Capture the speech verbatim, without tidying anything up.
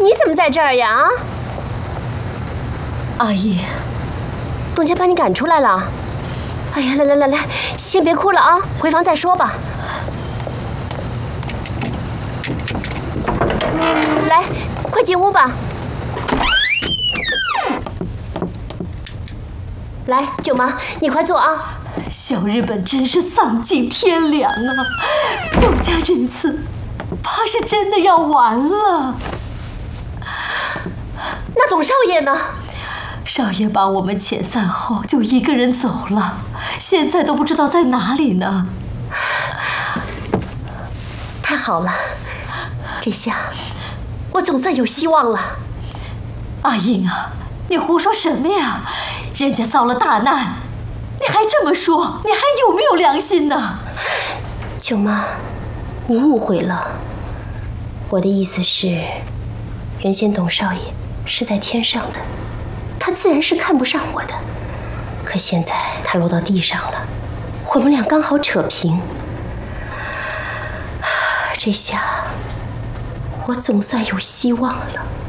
你怎么在这儿呀？啊， 阿姨， 董家把你赶出来了。哎呀，来来来来，先别哭了啊，回房再说吧。嗯，来，快进屋吧。来，舅妈，你快坐啊。 小日本真是丧尽天良啊！董家这一次，怕是真的要完了。 那董少爷呢？ 少爷把我们遣散后就一个人走了，现在都不知道在哪里呢。 太好了，这下我总算有希望了。 阿英啊，你胡说什么呀？人家遭了大难，你还这么说，你还有没有良心呢？ 舅妈，你误会了。我的意思是，原先董少爷是在天上的，他自然是看不上我的。可现在他落到地上了，我们俩刚好扯平。这下我总算有希望了。